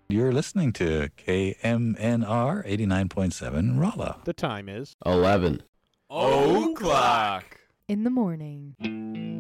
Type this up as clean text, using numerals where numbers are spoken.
You're listening to KMNR 89.7 Rolla. The time is 11 o'clock in the morning.